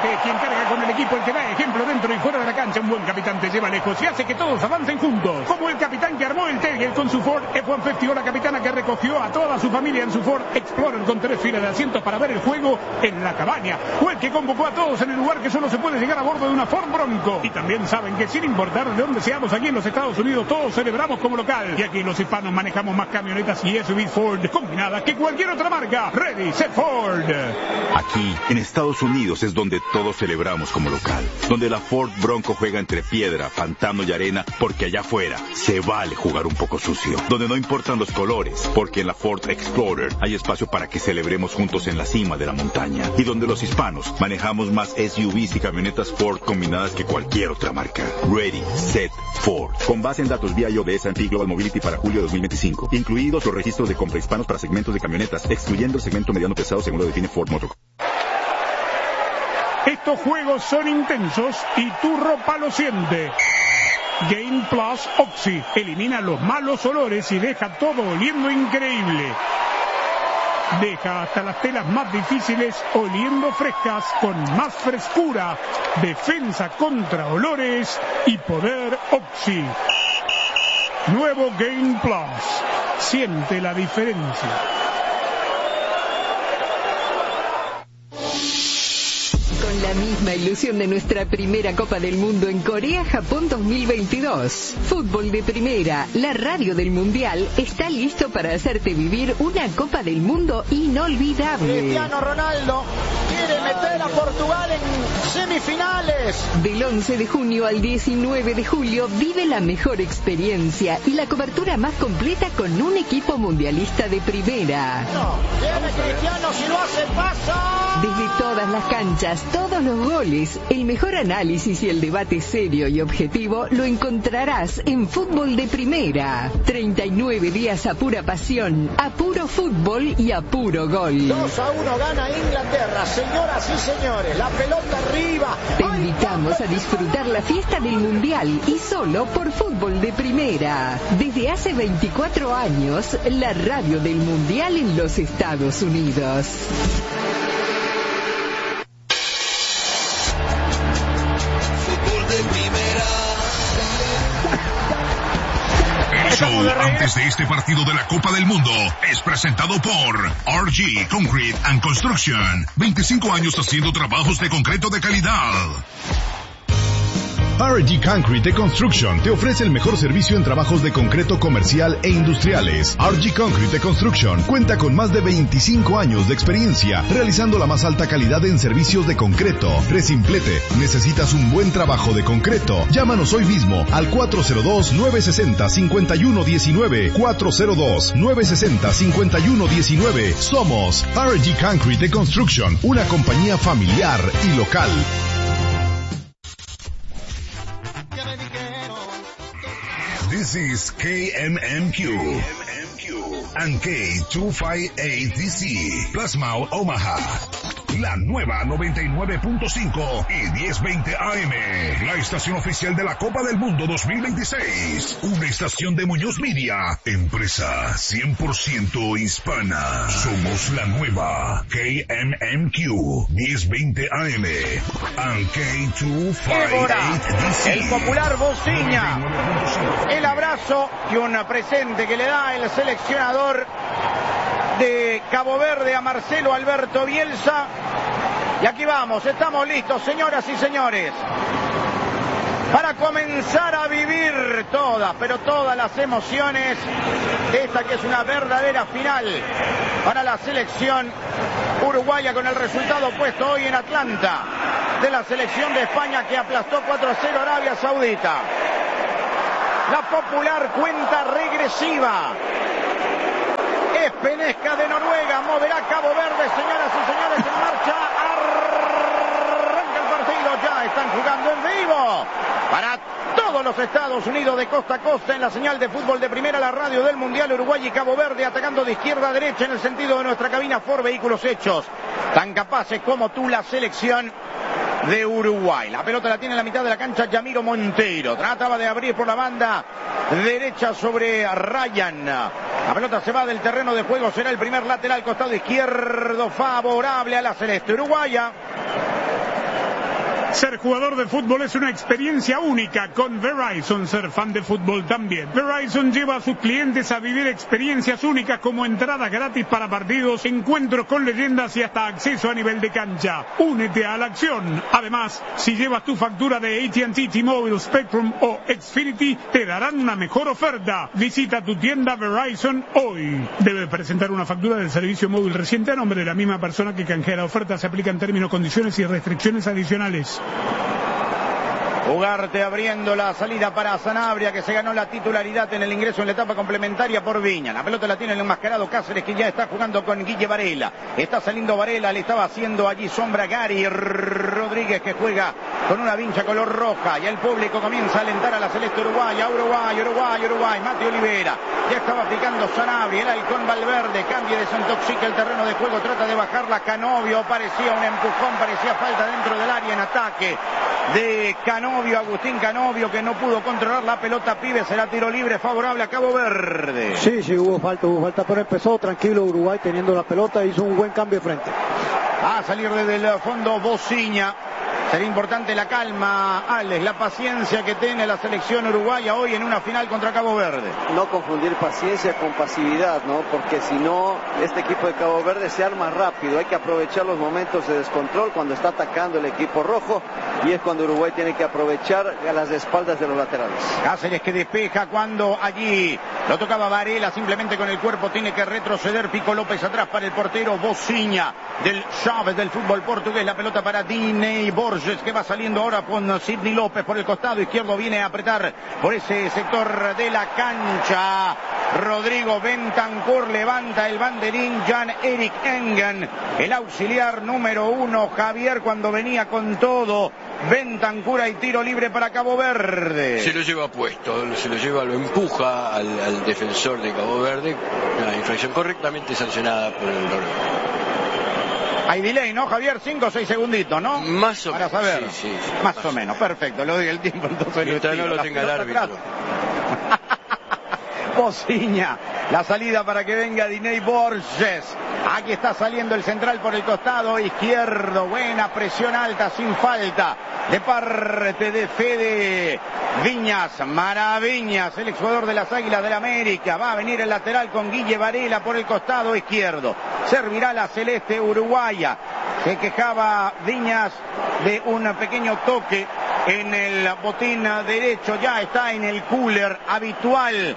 Este es quien carga con el equipo, el que da ejemplo dentro y fuera de la cancha. Un buen capitán te lleva lejos y hace que todos avancen juntos. Como el capitán que armó el Terrier con su Ford F-150 o la capitana que recogió a toda su familia en su Ford Explorer con 3 filas de asientos para ver el juego en la cabaña. O el que convocó a todos en el lugar que solo se puede llegar a bordo de una Ford Bronco. Y también saben que sin importar de dónde seamos aquí en los Estados Unidos, todos celebramos como local. Y aquí los hispanos manejamos más camionetas y SUV Ford combinadas que cualquier otra marca. Ready, set Ford. Aquí, en Estados Unidos, es donde todos celebramos como local. Donde la Ford Bronco juega entre piedra, pantano y arena, porque allá afuera se vale jugar un poco sucio. Donde no importan los colores, porque en la Ford Explorer hay espacio para que celebremos juntos en la cima de la montaña. Y donde los hispanos manejamos más SUVs y camionetas Ford combinadas que cualquier otra marca. Ready, set, Ford. Con base en datos vía de S&P Global Mobility para julio de 2025. Incluidos los registros de compra hispanos para segmentos de camionetas, excluyendo el segmento mediano pesado según lo define Ford Motor. Estos juegos son intensos y tu ropa lo siente. Gain Plus Oxy elimina los malos olores y deja todo oliendo increíble. Deja hasta las telas más difíciles oliendo frescas con más frescura, defensa contra olores y poder Oxy. Nuevo Gain Plus. Siente la diferencia. Con la misma ilusión de nuestra primera Copa del Mundo en Corea-Japón 2022. Fútbol de Primera, la radio del Mundial, está listo para hacerte vivir una Copa del Mundo inolvidable. Cristiano Ronaldo quiere meter a Portugal en semifinales. Del 11 de junio al 19 de julio vive la mejor experiencia y la cobertura más completa con un equipo mundialista de primera. Viene Cristiano, si lo hace pasa. Desde todas las canchas, todos los goles, el mejor análisis y el debate serio y objetivo lo encontrarás en Fútbol de Primera. 39 días a pura pasión, a puro fútbol y a puro gol. 2-1 gana Inglaterra, señoras y señores, la pelota arriba. Te invitamos a disfrutar la fiesta del Mundial y solo por Fútbol de Primera. Desde hace 24 años, la radio del Mundial en los Estados Unidos. Antes de este partido de la Copa del Mundo es presentado por RG Concrete and Construction. 25 años haciendo trabajos de concreto de calidad. RG Concrete Construction te ofrece el mejor servicio en trabajos de concreto comercial e industriales. RG Concrete Construction cuenta con más de 25 años de experiencia realizando la más alta calidad en servicios de concreto. Resimplete, ¿necesitas un buen trabajo de concreto? Llámanos hoy mismo al 402-960-5119. 402-960-5119. Somos RG Concrete Construction, una compañía familiar y local. This is KMMQ and K258DC, Plasma Omaha. La nueva 99.5 y 1020 AM. La estación oficial de la Copa del Mundo 2026. Una estación de Muñoz Media. Empresa 100% hispana. Somos la nueva KMMQ 1020 AM and K258DC. El popular Bociña. El abrazo y un presente que le da el seleccionador de Cabo Verde a Marcelo Alberto Bielsa. Y aquí vamos, estamos listos, señoras y señores, para comenzar a vivir todas, pero todas las emociones de esta que es una verdadera final para la selección uruguaya, con el resultado puesto hoy en Atlanta de la selección de España, que aplastó 4-0 a Arabia Saudita. La popular cuenta regresiva. Es Penezca de Noruega, moverá Cabo Verde, señoras y señores, en marcha. Arranca el partido, ya están jugando en vivo para todos los Estados Unidos de costa a costa en la señal de Fútbol de Primera, la radio del Mundial. Uruguay y Cabo Verde atacando de izquierda a derecha en el sentido de nuestra cabina Ford Vehículos Hechos. Tan capaces como tú la selección de Uruguay. La pelota la tiene en la mitad de la cancha Yamiro Monteiro. Trataba de abrir por la banda derecha sobre Ryan. La pelota se va del terreno de juego. Será el primer lateral, costado izquierdo, favorable a la celeste uruguaya. Ser jugador de fútbol es una experiencia única. Con Verizon, ser fan de fútbol también. Verizon lleva a sus clientes a vivir experiencias únicas como entradas gratis para partidos, encuentros con leyendas y hasta acceso a nivel de cancha. Únete a la acción. Además, si llevas tu factura de AT&T, T-Mobile, Spectrum o Xfinity, te darán una mejor oferta. Visita tu tienda Verizon hoy. Debe presentar una factura del servicio móvil reciente a nombre de la misma persona que canjea la oferta. Se aplican términos, condiciones y restricciones adicionales. Ugarte abriendo la salida para Sanabria, que se ganó la titularidad en el ingreso en la etapa complementaria por Viña. La pelota la tiene el enmascarado Cáceres, que ya está jugando con Guille Varela. Está saliendo Varela, le estaba haciendo allí sombra Gary Rodríguez, que juega con una vincha color roja. Y el público comienza a alentar a la celeste uruguaya. Uruguay. Mate Olivera. Ya estaba picando Sanabria. El halcón Valverde. Cambia, desintoxica el terreno de juego. Trata de bajarla Canovio. Parecía un empujón, parecía falta dentro del área en ataque de Canovio. Agustín Canovio, que no pudo controlar la pelota. Pibe, será tiro libre favorable a Cabo Verde. Sí, hubo falta, pero empezó tranquilo Uruguay teniendo la pelota, hizo un buen cambio de frente. A salir desde el fondo Bociña. Sería importante la calma, Alex, la paciencia que tiene la selección uruguaya hoy en una final contra Cabo Verde. No confundir paciencia con pasividad, ¿no? Porque si no, este equipo de Cabo Verde se arma rápido. Hay que aprovechar los momentos de descontrol cuando está atacando el equipo rojo, y es cuando Uruguay tiene que aprovechar a las espaldas de los laterales. Cáceres, que despeja cuando allí lo tocaba Varela, simplemente con el cuerpo tiene que retroceder. Pico López atrás para el portero Bociña del Chaves del fútbol portugués. La pelota para Diney Borges, que va saliendo ahora con Sidney López por el costado izquierdo. Viene a apretar por ese sector de la cancha Rodrigo Bentancur. Levanta el banderín Jan-Erik Engen, el auxiliar número 1. Javier, cuando venía con todo Bentancur, y tiro libre para Cabo Verde. Se lo lleva puesto, lo empuja al defensor de Cabo Verde. Una infracción correctamente sancionada por el noruego. Hay delay, ¿no, Javier? 5 o 6 segunditos, ¿no? Más o menos. Para saber. Sí. Más o menos, perfecto. Lo doy el tiempo, entonces. Mientras no lo tenga el árbitro. Bociña, la salida para que venga Diney Borges. Aquí está saliendo el central por el costado izquierdo. Buena presión alta, sin falta, de parte de Fede Viñas. Maraviñas, el exjugador de las Águilas del América. Va a venir el lateral con Guille Varela por el costado izquierdo. Servirá la celeste uruguaya. Se quejaba Viñas de un pequeño toque en el botín derecho. Ya está en el cooler habitual.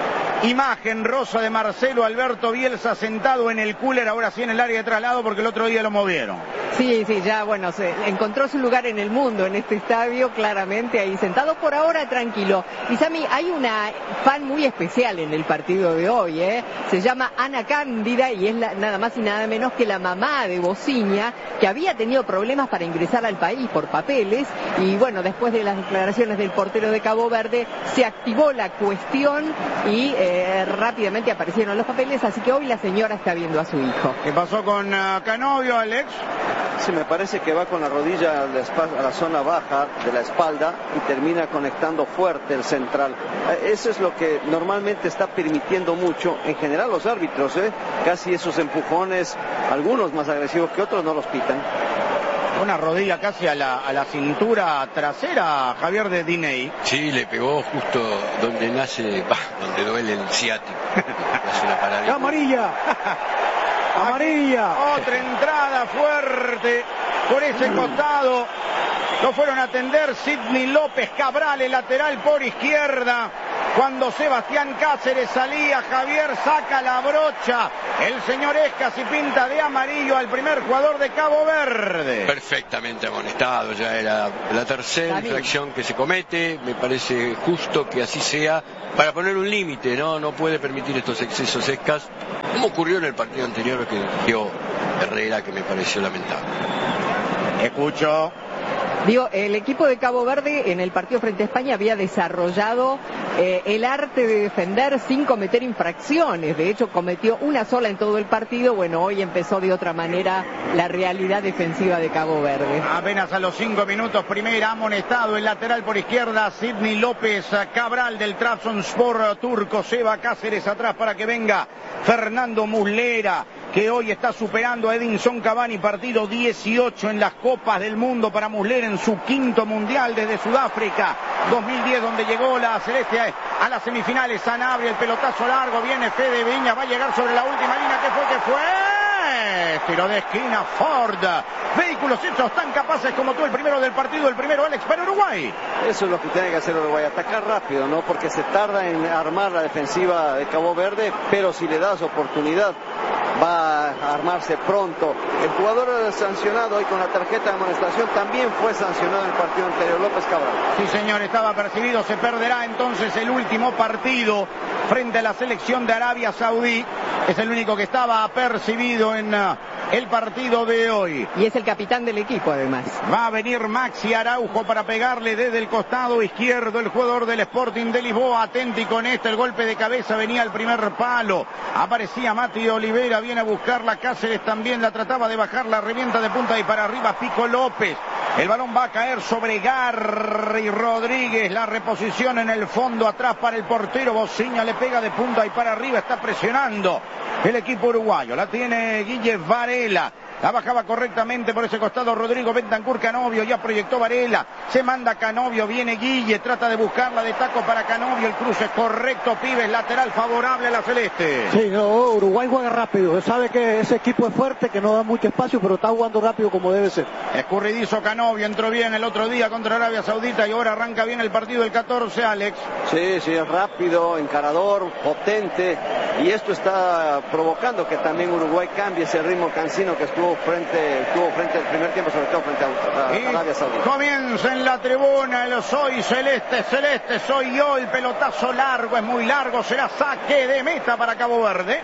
Imagen rosa de Marcelo Alberto Bielsa sentado en el cooler, ahora sí en el área de traslado, porque el otro día lo movieron. Sí, ya, bueno, se encontró su lugar en el mundo, en este estadio, claramente ahí sentado, por ahora tranquilo. Y Sami, hay una fan muy especial en el partido de hoy, se llama Ana Cándida, y es nada más y nada menos que la mamá de Bociña, que había tenido problemas para ingresar al país por papeles, y bueno, después de las declaraciones del portero de Cabo Verde, se activó la cuestión y rápidamente aparecieron los papeles, así que hoy la señora está viendo a su hijo. ¿Qué pasó con Canovio, Alex? Sí, me parece que va con la rodilla a la zona baja de la espalda y termina conectando fuerte el central. Eso es lo que normalmente está permitiendo mucho, en general, los árbitros, casi esos empujones, algunos más agresivos que otros, no los pitan. Una rodilla casi a la cintura trasera, Javier, de Diney. Sí, le pegó justo donde donde duele el ciático. Es una parada. ¡Amarilla! ¡Amarilla! Otra entrada fuerte por ese costado. Lo fueron a atender Sidney López Cabral, el lateral por izquierda. Cuando Sebastián Cáceres salía, Javier saca la brocha. El señor Escas y pinta de amarillo al primer jugador de Cabo Verde. Perfectamente amonestado, ya era la tercera infracción que se comete. Me parece justo que así sea, para poner un límite, ¿no? No puede permitir estos excesos Escas, como ocurrió en el partido anterior que dirigió Herrera, que me pareció lamentable. Escucho. Digo, el equipo de Cabo Verde en el partido frente a España había desarrollado el arte de defender sin cometer infracciones. De hecho, cometió una sola en todo el partido. Bueno, hoy empezó de otra manera la realidad defensiva de Cabo Verde. Apenas a los 5 minutos, primera amonestado el lateral por izquierda, Sidney López Cabral del Trabzonspor turco. Se va Cáceres atrás para que venga Fernando Muslera. que hoy está superando a Edinson Cavani, partido 18 en las Copas del Mundo para Muslera en su quinto mundial desde Sudáfrica 2010, donde llegó la celeste a las semifinales. Sanabria, el pelotazo largo, viene Fede Viñas, va a llegar sobre la última línea. ¿Qué fue? Tiro de esquina Ford. Vehículos hechos tan capaces como tú, el primero del partido, el primero Alex para Uruguay. Eso es lo que tiene que hacer Uruguay, atacar rápido, ¿no? Porque se tarda en armar la defensiva de Cabo Verde, pero si le das oportunidad va a armarse pronto. El jugador sancionado hoy con la tarjeta de amonestación también fue sancionado en el partido anterior, López Cabral. Sí, señor, estaba percibido. Se perderá entonces el último partido frente a la selección de Arabia Saudí. Es el único que estaba apercibido en el partido de hoy. Y es el capitán del equipo, además. Va a venir Maxi Araujo para pegarle desde el costado izquierdo, el jugador del Sporting de Lisboa. Atenti con esto, el golpe de cabeza venía al primer palo. Aparecía Mati Oliveira, viene a buscarla. Cáceres también la trataba de bajar, la revienta de punta y para arriba Pico López. El balón va a caer sobre Garry Rodríguez. La reposición en el fondo atrás para el portero. Bociña le pega de punta y para arriba. Está presionando el equipo uruguayo. La tiene Guille Varela. La bajaba correctamente por ese costado Rodrigo Bentancur. Canovio ya proyectó Varela. Se manda Canovio. Viene Guille. Trata de buscarla de taco para Canovio. El cruce correcto. Pibes, lateral favorable a la celeste. Sí, no, Uruguay juega rápido. Sabe que ese equipo es fuerte, que no da mucho espacio, pero está jugando rápido como debe ser. Escurridizo Canovio. Entró bien el otro día contra Arabia Saudita y ahora arranca bien el partido del 14, Alex. Sí, es rápido, encarador, potente. Y esto está provocando que también Uruguay cambie ese ritmo cansino que estuvo frente el primer tiempo, sobre todo frente a Arabia Saudita. Comienza en la tribuna el soy celeste, celeste soy yo. El pelotazo largo, es muy largo, será saque de meta para Cabo Verde.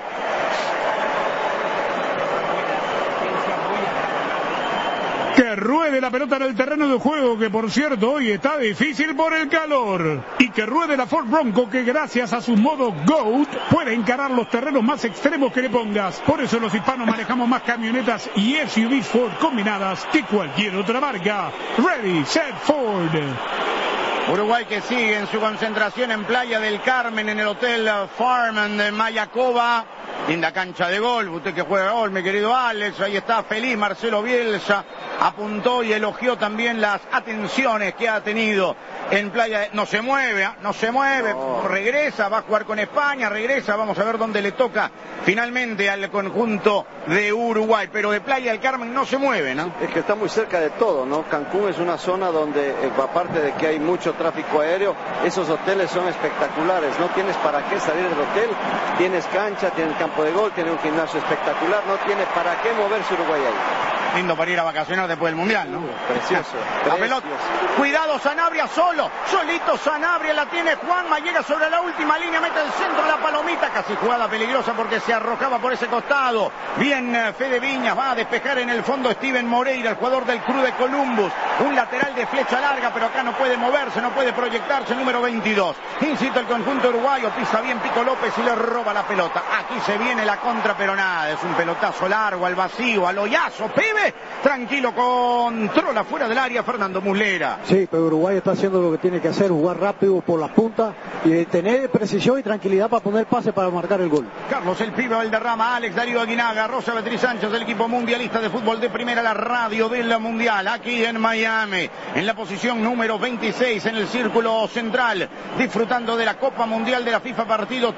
Que ruede la pelota en el terreno de juego, que por cierto hoy está difícil por el calor. Y que ruede la Ford Bronco, que gracias a su modo GOAT puede encarar los terrenos más extremos que le pongas. Por eso los hispanos manejamos más camionetas y SUVs Ford combinadas que cualquier otra marca. Ready, set, Ford. Uruguay que sigue en su concentración en Playa del Carmen, en el Hotel Farm de Mayacoba. Linda cancha de golf, usted que juega gol, mi querido Alex. Ahí está feliz Marcelo Bielsa. Apuntó y elogió también las atenciones que ha tenido en Playa. No se mueve, no. Regresa, va a jugar con España, regresa. Vamos a ver dónde le toca finalmente al conjunto de Uruguay. Pero de Playa del Carmen no se mueve, ¿no? Es que está muy cerca de todo, ¿no? Cancún es una zona donde, aparte de que hay mucho tráfico aéreo, esos hoteles son espectaculares. No tienes para qué salir del hotel. Tienes cancha, tienes campo de gol, tiene un gimnasio espectacular, no tiene para qué moverse Uruguay ahí. Lindo para ir a vacacionar después del Mundial, ¿no? Precioso. La pelota. Cuidado Sanabria solito Sanabria, la tiene Juanma, llega sobre la última línea, mete el centro la palomita, casi jugada peligrosa porque se arrojaba por ese costado. Bien Fede Viñas, va a despejar en el fondo Steven Moreira, el jugador del Club de Columbus, un lateral de flecha larga, pero acá no puede moverse, no puede proyectarse, número 22. Incita el conjunto uruguayo, pisa bien Pico López y le roba la pelota. Aquí se viene la contra, pero nada, es un pelotazo largo al vacío, al hoyazo, pibe. Tranquilo, controla fuera del área Fernando Muslera. Sí, pero Uruguay está haciendo lo que tiene que hacer, jugar rápido por las puntas y tener precisión y tranquilidad para poner pase para marcar el gol. Carlos el Pibe Valderrama, Alex Darío Aguinaga, Rosa Beatriz Sánchez, del equipo mundialista de fútbol de primera, la radio de la mundial, aquí en Miami, en la posición número 26 en el círculo central, disfrutando de la Copa Mundial de la FIFA, partido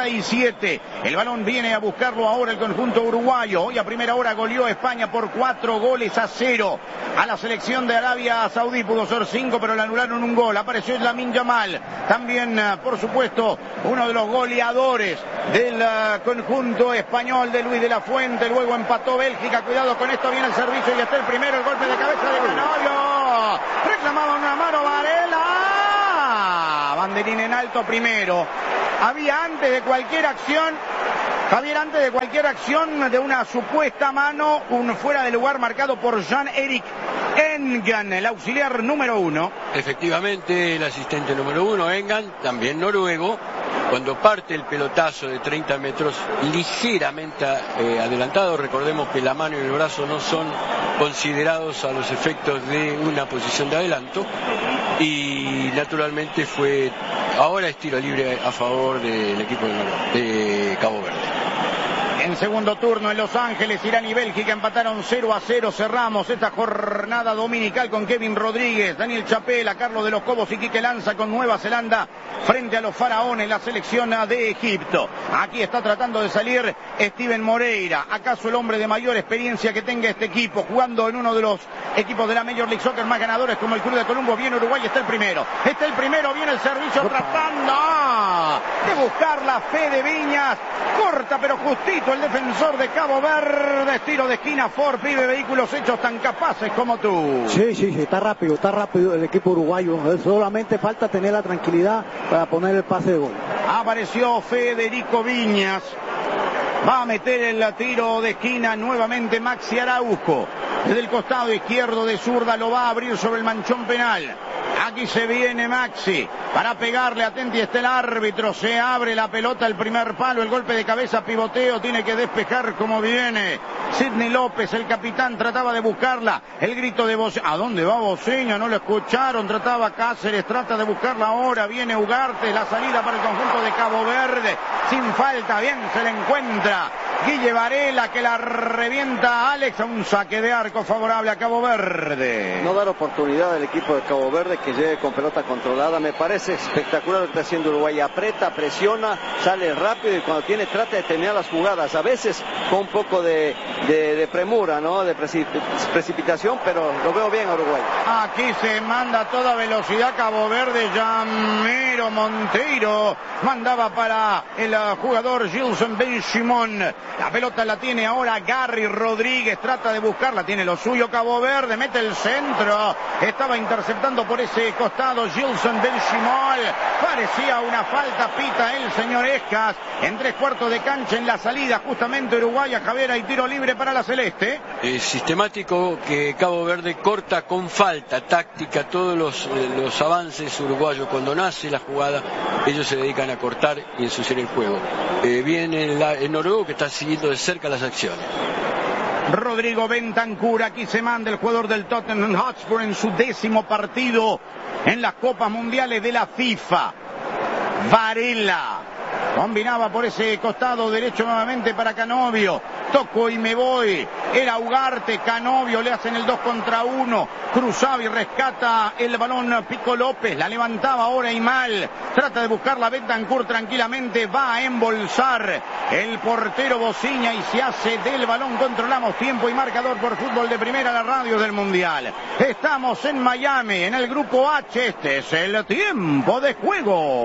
37. El balón viene a buscarlo ahora el conjunto uruguayo. Hoy a primera hora goleó España por 4-0 a la selección de Arabia Saudí. Pudo ser 5, pero le anularon un gol. Apareció Lamine Yamal. También, por supuesto, uno de los goleadores del conjunto español de Luis de la Fuente. Luego empató Bélgica. Cuidado con esto, viene el servicio y está el primero. El golpe de cabeza de Canovio. Reclamaba una mano Varela. Banderín en alto primero. Había antes de cualquier acción, Javier, antes de cualquier acción de una supuesta mano, un fuera de lugar marcado por Jean-Eric Engan, el auxiliar número 1. Efectivamente, el asistente número 1, Engan, también noruego, cuando parte el pelotazo de 30 metros ligeramente adelantado. Recordemos que la mano y el brazo no son considerados a los efectos de una posición de adelanto, y naturalmente ahora es tiro libre a favor del equipo de Cabo Verde. En segundo turno en Los Ángeles, Irán y Bélgica empataron 0-0. Cerramos esta jornada dominical con Kevin Rodríguez, Daniel Chapela, Carlos de los Cobos y Quique Lanza con Nueva Zelanda frente a los faraones, la selección de Egipto. Aquí está tratando de salir Steven Moreira, acaso el hombre de mayor experiencia que tenga este equipo, jugando en uno de los equipos de la Major League Soccer más ganadores como el Club de Colombo. Viene Uruguay, está el primero, viene el servicio tratando de buscar la Fede Viñas, corta pero justito el defensor de Cabo Verde, tiro de esquina. Ford, pibe, vehículos hechos tan capaces como tú. Sí, está rápido el equipo uruguayo, solamente falta tener la tranquilidad para poner el pase de gol. Apareció Federico Viñas, va a meter el tiro de esquina nuevamente Maxi Araujo, desde el costado izquierdo de zurda lo va a abrir sobre el manchón penal. Aquí se viene Maxi para pegarle, atenti está el árbitro, se abre la pelota, el primer palo, el golpe de cabeza, pivoteo, tiene que despejar como viene Sidney López, el capitán, trataba de buscarla, el grito de Boceña, ¿a dónde va Boceña? No lo escucharon, trataba Cáceres, trata de buscarla ahora, viene Ugarte, la salida para el conjunto de Cabo Verde, sin falta, bien se le encuentra Guille Varela, que la revienta a Alex, a un saque de arco favorable a Cabo Verde. No dar oportunidad al equipo de Cabo Verde que llegue con pelota controlada, me parece espectacular lo que está haciendo Uruguay, aprieta, presiona, sale rápido y cuando tiene trata de terminar las jugadas, a veces con un poco de premura, ¿no? De precipitación, pero lo veo bien a Uruguay. Aquí se manda a toda velocidad Cabo Verde, Yamiro Monteiro mandaba para el jugador Gilson Ben-Shimon, la pelota la tiene ahora Gary Rodríguez, trata de buscarla, tiene lo suyo Cabo Verde, mete el centro, estaba interceptando por ese costado Gilson Ben-Shimon, parecía una falta, pita el señor Escas, en 3/4 de cancha en la salida justamente Uruguay a Javier, hay tiro libre para la celeste. Sistemático que Cabo Verde corta con falta, táctica, todos los avances uruguayos, cuando nace la jugada, ellos se dedican a cortar y ensuciar el juego. Viene el noruego que está siguiendo de cerca las acciones. Rodrigo Bentancur, aquí se manda el jugador del Tottenham Hotspur en su 10º partido en las Copas Mundiales de la FIFA. Varela combinaba por ese costado derecho nuevamente para Canovio, toco y me voy, era Ugarte, Canovio, le hacen el 2 contra 1, cruzaba y rescata el balón Pico López, la levantaba ahora y mal, trata de buscarla Bentancur tranquilamente, va a embolsar el portero Bociña y se hace del balón. Controlamos tiempo y marcador por Fútbol de Primera, la radio del Mundial. Estamos en Miami, en el grupo H, este es el tiempo de juego.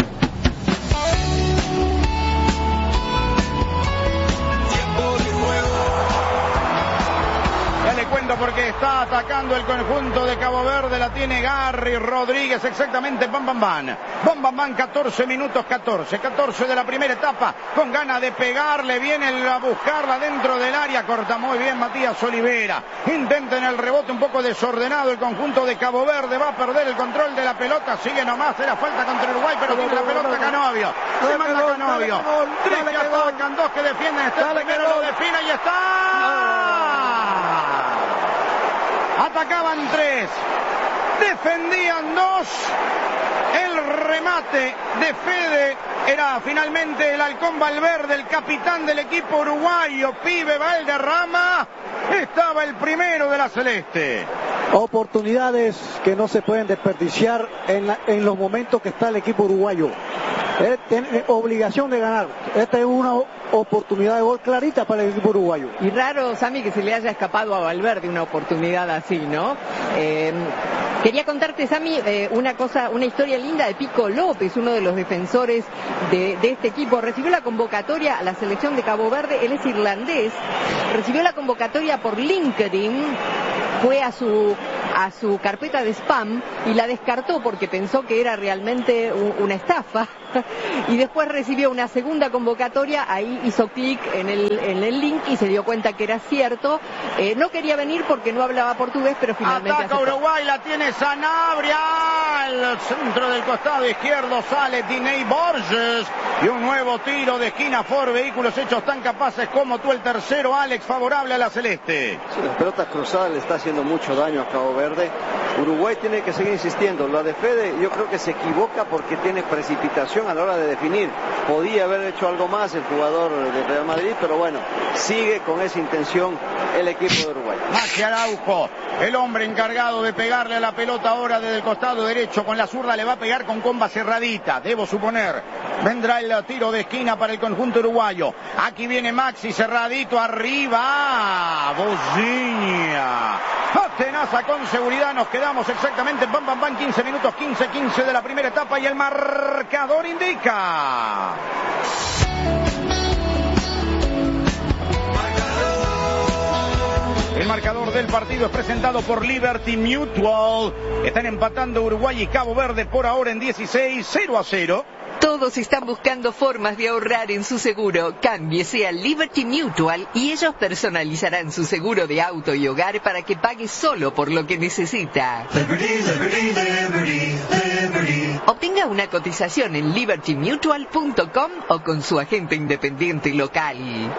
Ya le cuento porque está atacando el conjunto de Cabo Verde, la tiene Gary Rodríguez, exactamente, Bam Bam Bam, 14 minutos, 14 de la primera etapa, con ganas de pegarle, viene a buscarla dentro del área, corta muy bien Matías Olivera, intenta en el rebote un poco desordenado el conjunto de Cabo Verde, va a perder el control de la pelota, sigue nomás, era falta contra Uruguay, pero tiene la pelota Canovio, se manda Canovio, 3 que atacan, 2 que defienden, está el primero, lo define y está... Atacaban 3, defendían 2, el remate de Fede era finalmente el Halcón Valverde, el capitán del equipo uruguayo, Pibe Valderrama, estaba el primero de la celeste. Oportunidades que no se pueden desperdiciar en los momentos que está el equipo uruguayo. Tiene obligación de ganar. Esta es una oportunidad de gol clarita para el equipo uruguayo. Y raro, Sammy, que se le haya escapado a Valverde una oportunidad así, ¿no? Quería contarte, Sammy, una historia linda de Pico López, uno de los defensores de este equipo. Recibió la convocatoria a la selección de Cabo Verde, él es irlandés, recibió la convocatoria por LinkedIn, fue a su carpeta de spam y la descartó porque pensó que era realmente una estafa. Y después recibió una segunda convocatoria, ahí hizo clic en el link y se dio cuenta que era cierto. No quería venir porque no hablaba portugués, pero finalmente ataca aceptó. Uruguay, la tiene Sanabria, al centro del costado izquierdo sale Diney Borges y un nuevo tiro de esquina. Ford, vehículos hechos tan capaces como tú, el tercero, Alex, favorable a la celeste. Sí, las pelotas cruzadas le está haciendo mucho daño a Cabo Verde. Uruguay tiene que seguir insistiendo. La de Fede yo creo que se equivoca porque tiene precipitación intención a la hora de definir. Podía haber hecho algo más el jugador de Real Madrid, pero bueno, sigue con esa intención el equipo de Uruguay. Maxi Araujo, el hombre encargado de pegarle a la pelota ahora desde el costado derecho, con la zurda le va a pegar con comba cerradita, debo suponer. Vendrá el tiro de esquina para el conjunto uruguayo. Aquí viene Maxi, cerradito arriba. Boziña. Tenaza con seguridad, nos quedamos exactamente, 15 minutos, 15 de la primera etapa y el marcador indica. El marcador del partido es presentado por Liberty Mutual. Están empatando Uruguay y Cabo Verde por ahora en 16, 0-0. Todos están buscando formas de ahorrar en su seguro. Cámbiese a Liberty Mutual y ellos personalizarán su seguro de auto y hogar para que pague solo por lo que necesita. Obtenga una cotización en libertymutual.com o con su agente independiente local.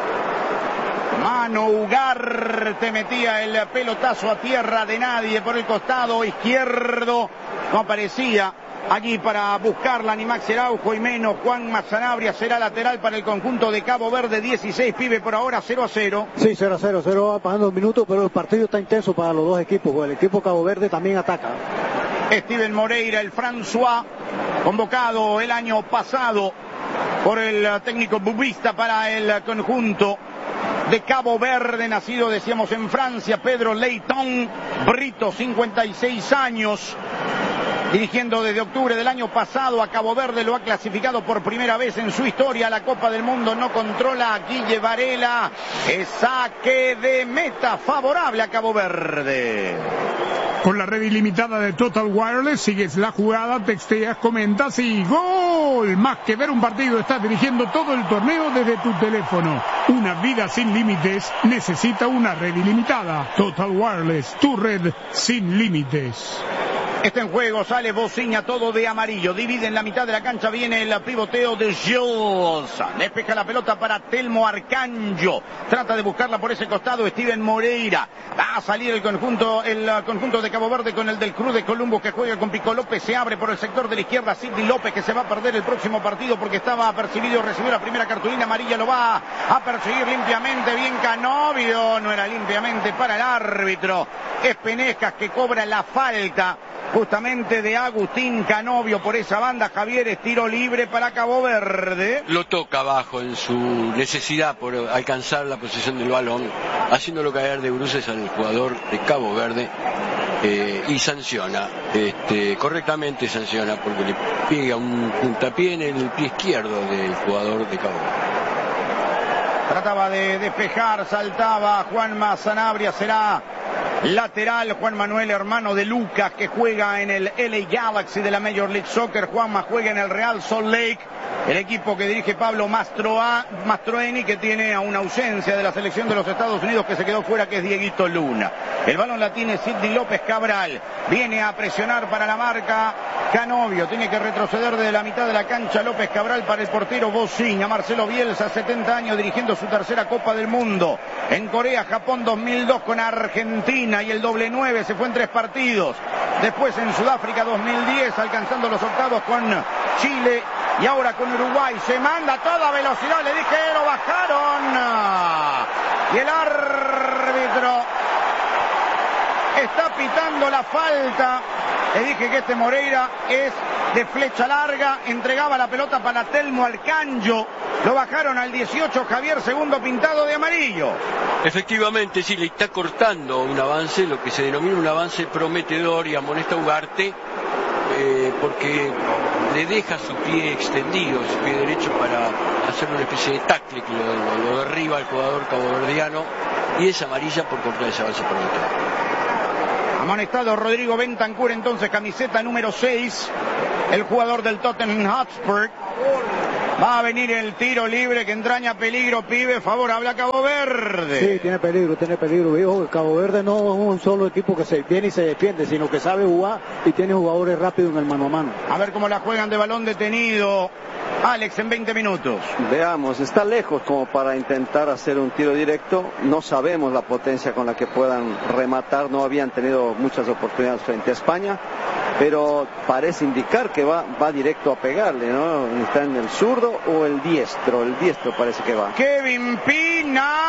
Mano Ugarte metía el pelotazo a tierra de nadie por el costado izquierdo. No aparecía allí para buscarla ni Maxi Araujo y menos Juan Sanabria. Será lateral para el conjunto de Cabo Verde. 16 pibe por ahora, 0-0. Sí, 0-0, va pasando un minuto, pero el partido está intenso para los dos equipos. El equipo Cabo Verde también ataca. Steven Moreira, el François, convocado el año pasado por el técnico bubista para el conjunto de Cabo Verde, nacido, decíamos, en Francia. Pedro Leighton Brito, 56 años, dirigiendo desde octubre del año pasado a Cabo Verde. Lo ha clasificado por primera vez en su historia a la Copa del Mundo. No controla a Guille Varela. Saque de meta favorable a Cabo Verde. Con la red ilimitada de Total Wireless, sigues la jugada, texteas, comentas y ¡gol! Más que ver un partido, estás dirigiendo todo el torneo desde tu teléfono. Una vida sin límites necesita una red ilimitada. Total Wireless, tu red sin límites. Está en juego, sale Boziña, todo de amarillo. Divide en la mitad de la cancha, viene el pivoteo de Gilles. Despeja la pelota para Telmo Arcanjo. Trata de buscarla por ese costado Steven Moreira. Va a salir el conjunto de Cabo Verde con el del Cruz de Columbo, que juega con Pico López. Se abre por el sector de la izquierda Sidney López, que se va a perder el próximo partido porque estaba apercibido. Recibió la primera cartulina amarilla, lo va a perseguir limpiamente. Bien Canovio, no era limpiamente para el árbitro. Es Penejas que cobra la falta justamente de Agustín Canovio por esa banda. Javier, es tiro libre para Cabo Verde. Lo toca abajo en su necesidad por alcanzar la posesión del balón, haciéndolo caer de bruces al jugador de Cabo Verde, y sanciona, correctamente sanciona, porque le pega un puntapié en el pie izquierdo del jugador de Cabo Verde. Trataba de despejar, saltaba Juanma Sanabria, será lateral. Juan Manuel, hermano de Lucas, que juega en el LA Galaxy de la Major League Soccer. Juanma juega en el Real Salt Lake, el equipo que dirige Pablo Mastroeni, que tiene a una ausencia de la selección de los Estados Unidos que se quedó fuera, que es Dieguito Luna. El balón la tiene Sidney López Cabral. Viene a presionar para la marca Canovio. Tiene que retroceder desde la mitad de la cancha López Cabral para el portero Boziña. Marcelo Bielsa, 70 años, dirigiendo su tercera Copa del Mundo. En Corea, Japón 2002 con Argentina, y el doble 9 se fue en 3 partidos. Después en Sudáfrica 2010, alcanzando los octavos con Chile, y ahora con Uruguay. Se manda a toda velocidad, le dije, lo bajaron. Y el árbitro está pitando la falta. Le dije que Moreira es de flecha larga. Entregaba la pelota para Telmo Arcanjo. Lo bajaron al 18, Javier, segundo pintado de amarillo. Efectivamente, sí, le está cortando un avance, lo que se denomina un avance prometedor, y amonesta a Ugarte, porque le deja su pie extendido, su pie derecho, para hacer una especie de tackle que lo derriba al jugador caboverdiano, y es amarilla por comprar ese avance prometedor. Amonestado Rodrigo Bentancur, entonces, camiseta número 6, el jugador del Tottenham Hotspur. Va a venir el tiro libre que entraña peligro, pibe, favorable a Cabo Verde. Sí, tiene peligro, viejo. Cabo Verde no es un solo equipo que se viene y se defiende, sino que sabe jugar y tiene jugadores rápidos en el mano a mano. A ver cómo la juegan de balón detenido. Alex, en 20 minutos. Veamos, está lejos como para intentar hacer un tiro directo. No sabemos la potencia con la que puedan rematar. No habían tenido muchas oportunidades frente a España, pero parece indicar que va directo a pegarle, ¿no? Está en el zurdo o el diestro. El diestro parece que va. Kevin Pina.